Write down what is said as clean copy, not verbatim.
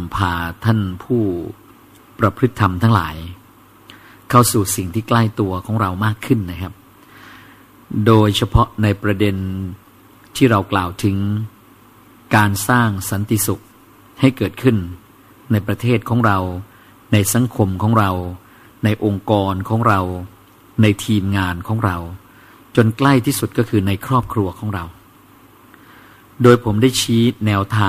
ำพาท่านผู้ประพฤติธรรมทั้งหลายเข้าสู่สิ่งที่ใกล้ตัวของเรามากขึ้นนะครับโดยเฉพาะในประเด็นที่เรากล่าวถึงการสร้างสันติสุขให้เกิดขึ้นในประเทศของเราในสังคมของเราในองค์กรของเราในทีมงานของเราจนใกล้ที่สุดก็คือในครอบครัวของเราโดยผมได้ชี้แนวทาง